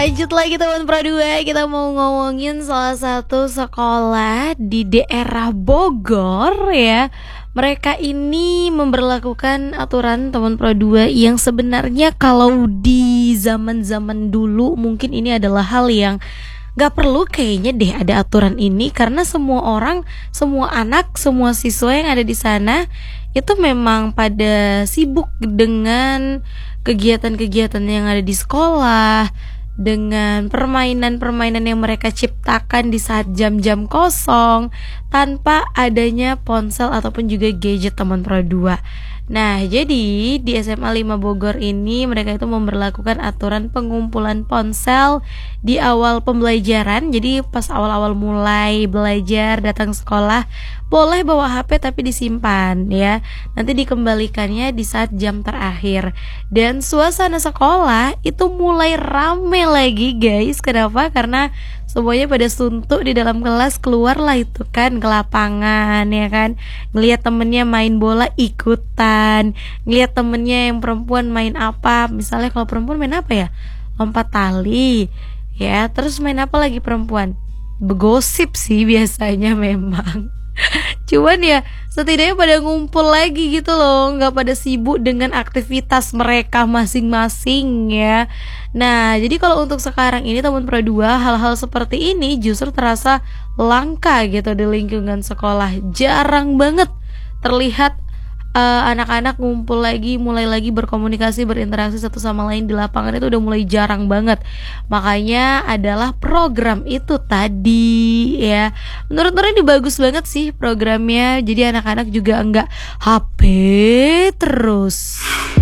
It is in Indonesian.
Lanjut lagi teman Pro 2, kita mau ngomongin salah satu sekolah di daerah Bogor ya. Mereka ini memberlakukan aturan teman Pro 2 yang sebenarnya kalau di zaman-zaman dulu mungkin ini adalah hal yang gak perlu kayaknya deh ada aturan ini, karena semua orang, semua anak, semua siswa yang ada di sana itu memang pada sibuk dengan kegiatan-kegiatan yang ada di sekolah, dengan permainan-permainan yang mereka ciptakan di saat jam-jam kosong tanpa adanya ponsel ataupun juga gadget teman Pro 2. Nah, jadi di SMA 5 Bogor ini mereka itu memberlakukan aturan pengumpulan ponsel di awal pembelajaran. Jadi pas awal-awal mulai belajar datang sekolah boleh bawa HP tapi disimpan ya. Nanti dikembalikannya di saat jam terakhir. Dan suasana sekolah itu mulai rame lagi guys. Kenapa? Karena semuanya pada suntuk di dalam kelas, keluarlah itu kan ke lapangan ya kan, ngelihat temennya main bola ikutan, ngelihat temennya yang perempuan main apa, misalnya kalau perempuan main apa ya, lompat tali ya, terus main apa lagi perempuan, begosip sih biasanya memang. Cuman ya setidaknya pada ngumpul lagi gitu loh, nggak pada sibuk dengan aktivitas mereka masing-masing ya. Nah, jadi kalau untuk sekarang ini teman Pro 2, hal-hal seperti ini justru terasa langka gitu di lingkungan sekolah. Jarang banget terlihat anak-anak ngumpul lagi, mulai lagi berkomunikasi, berinteraksi satu sama lain di lapangan, itu udah mulai jarang banget. Makanya adalah program itu tadi ya. Menurut Nora ini bagus banget sih programnya. Jadi anak-anak juga enggak HP terus.